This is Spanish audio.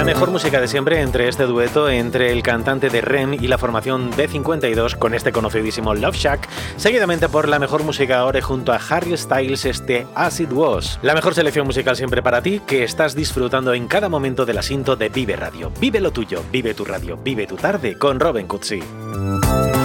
La mejor música de siempre entre este dueto entre el cantante de REM y la formación D52 con este conocidísimo Love Shack, seguidamente por la mejor música ahora junto a Harry Styles, este As It Was. La mejor selección musical siempre para ti, que estás disfrutando en cada momento del asinto de Vive Radio. Vive lo tuyo, vive tu radio, vive tu tarde con Robin Cutsi.